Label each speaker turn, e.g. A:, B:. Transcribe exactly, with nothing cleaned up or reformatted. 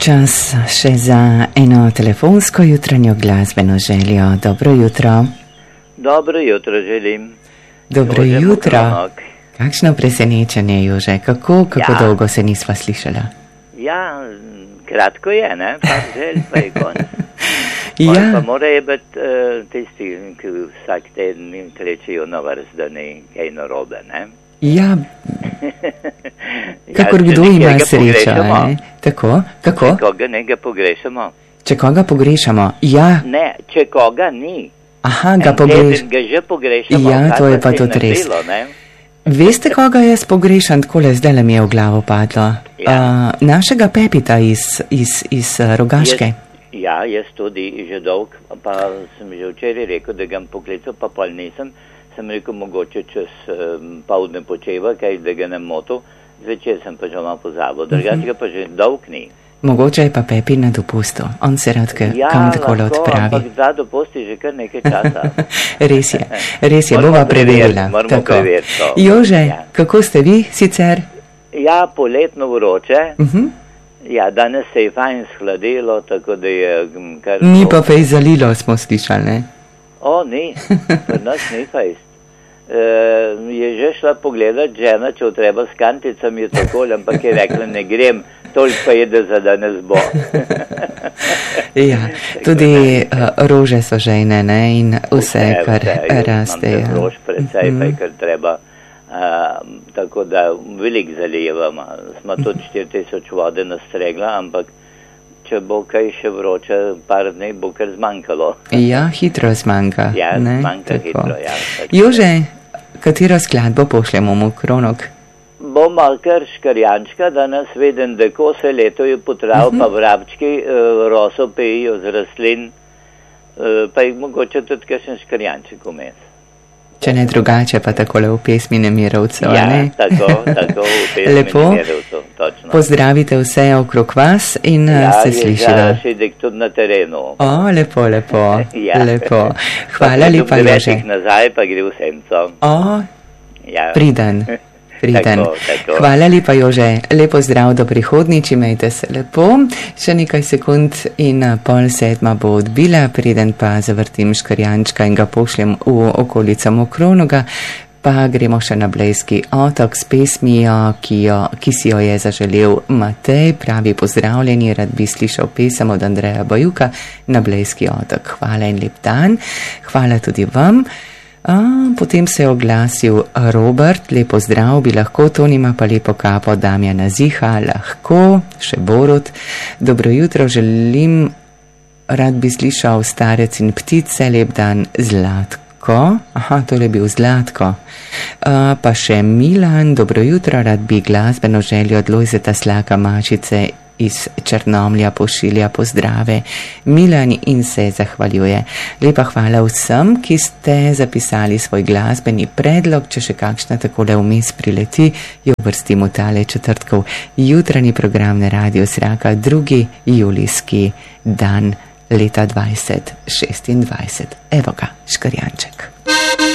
A: Čas še za eno telefonsko jutranjo glasbeno željo. Dobro jutro.
B: Dobro jutro želim.
A: Dobro
B: Jože
A: jutro.
B: Mokronok.
A: Kakšno presenečenje, Jože. Kako, kako
B: Ja.
A: dolgo se nisva slišala?
B: Ja, kratko je, ne? Pa želj, pa je konc. Ja. Pa
A: Ja,
B: morajo biti uh, tisti, ki vsak teden jim klečejo na vrst, da ni kaj narobe, ne?
A: ja,
B: Ja,
A: kakor
B: če
A: kdo
B: nekaj
A: ima
B: ga
A: srečo.
B: pogrešamo,
A: Eh? Tako, kako?
B: Če koga nekaj pogrešamo.
A: Če koga pogrešamo? Ja,
B: Ne, če koga ni.
A: aha, ga
B: En
A: pogreš.
B: teden ga že pogrešamo.
A: Ja,
B: kaj
A: to je
B: pa
A: pa
B: se je
A: tudi res.
B: naredilo, ne?
A: Veste, koga jaz pogrešam, takole zdaj mi je v glavo padlo?
B: Ja.
A: Uh, našega Pepita iz, iz, iz uh, Rogaške.
B: Jaz, ja, jaz tudi že dolg, pa sem že včeraj rekel, da ga bom poklical, pa pol nisem. Sem rekel, mogoče čez um, povdne počeva, kaj da ga ne motil. Zvečer sem pa že malo pozabil, drugače ga pa že dolg ni.
A: Mogoče je pa Pepi na dopustu. On se rad k-
B: Ja,
A: kam takole
B: lahko,
A: odpravi.
B: ampak za dopusti že kar nekaj časa.
A: Res je, res je,
B: Moramo
A: bova
B: preveriti,
A: preverila.
B: moramo
A: Tako.
B: preveriti to.
A: Jože,
B: Ja.
A: kako ste vi sicer?
B: Ja, poletno vroče.
A: Uh-huh.
B: Ja, danes se je fajn shladilo, tako da je mm, kar...
A: Ni pa fej zalilo, smo slišali, ne?
B: O, ni, pri nas ni fajst. E, je že šla pogledat žena, če treba s kanticami tako, ampak je rekla, ne grem, toliko pa je, da za danes bo.
A: Ja, tudi uh, rože so žejne, ne? In vse, kar raste.
B: Ja.
A: Ja.
B: Rož precej, pa je kar treba. A, tako da veliko zalijevamo. Smo tudi štiri tisoč vode nastregla, ampak če bo kaj še vroče, par dni bo kar zmanjkalo.
A: Ja, hitro zmanjka.
B: Ja,
A: ne?
B: zmanjka
A: Tako.
B: hitro, ja. Tako.
A: Jože, katero skladbo pošljemo v Mokronok?
B: Bomo kar škarjančka, danes vidim, da ko se leto je potrav, pa vrabčki uh, roso pejijo z rastlin, uh, pa jih mogoče tudi kakšen škarjanček vmes.
A: Če ne drugače, pa takole v pesmi Nemirovcev,
B: Ja,
A: ne?
B: tako, tako v pesmi
A: Lepo.
B: Nemirovcev, točno.
A: Pozdravite vse okrog vas in
B: Ja,
A: ja, se
B: je
A: slišiva.
B: žal Šidek tudi na terenu.
A: O, lepo, lepo,
B: Ja.
A: lepo. Hvala lepa, Jože.
B: Nazaj pa gre v senco.
A: O,
B: Ja.
A: priden, priden.
B: Tako, tako.
A: Hvala lepa, Jože. Lepo zdrav do prihodnič, imejte se lepo. Še nekaj sekund in a, pol sedma bo odbila, preden pa zavrtim škarjančka in ga pošljem v okolico Mokronoga. Pa gremo še na Blejski otok s pesmijo, ki, jo, ki si jo je zaželel Matej. Pravi pozdravljeni, rad bi slišal pesem od Andreja Bajuka na Blejski otok. Hvala in lep dan. Hvala tudi vam. A, potem se je oglasil Robert, lepo zdrav, bi lahko to nima pa lepo kapo Damjana Ziha, lahko, še Borut. Dobro jutro, želim, rad bi slišal Starec in ptice, lep dan Zlatko. Aha, to je bil Zlatko. A, pa še Milan, dobro jutro, rad bi glasbeno željo od Lojzeta Slaka Mačice iz Črnomlja pošilja pozdrave. Milan in se zahvaljuje. Lepa hvala vsem, ki ste zapisali svoj glasbeni predlog. Če še kakšna takole vmes prileti, jo vrstim v tale četrtkov jutranji program na Radio Zraka, drugi julijski dan leta dvajset šestindvajset. Evo ga, škarjanček.